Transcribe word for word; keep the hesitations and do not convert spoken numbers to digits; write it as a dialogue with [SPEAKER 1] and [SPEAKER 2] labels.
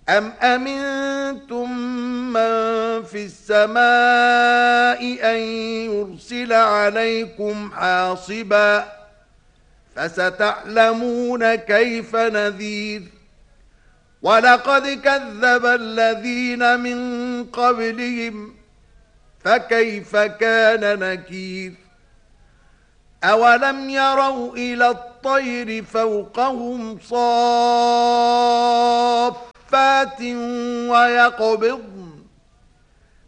[SPEAKER 1] أم أمنتم من في السماء أن يرسل عليكم حاصبا فستعلمون كيف نذير ولقد كذب الذين من قبلهم فكيف كان نكير أولم يروا إلى الطير فوقهم صافات ويقبضن